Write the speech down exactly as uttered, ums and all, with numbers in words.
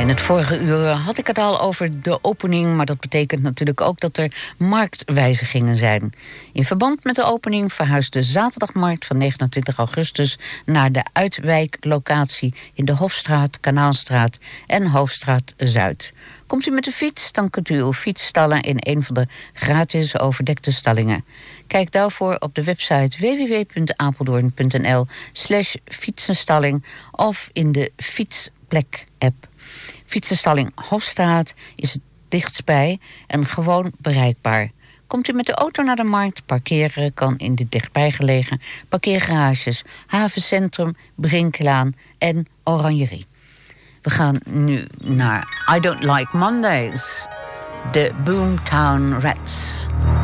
In het vorige uur had ik het al over de opening, maar dat betekent natuurlijk ook dat er marktwijzigingen zijn. In verband met de opening verhuist de zaterdagmarkt van negenentwintig augustus naar de uitwijklocatie in de Hofstraat, Kanaalstraat en Hoofdstraat Zuid. Komt u met de fiets, dan kunt u uw fiets stallen in een van de gratis overdekte stallingen. Kijk daarvoor op de website w w w punt apeldoorn punt n l slash fietsenstalling of in de Fietsplek-app. Fietsenstalling Hofstraat is het dichtstbij en gewoon bereikbaar. Komt u met de auto naar de markt, parkeren kan in de dichtbijgelegen parkeergarages, Havencentrum, Brinklaan en Oranjerie. We gaan nu naar I Don't Like Mondays, de Boomtown Rats.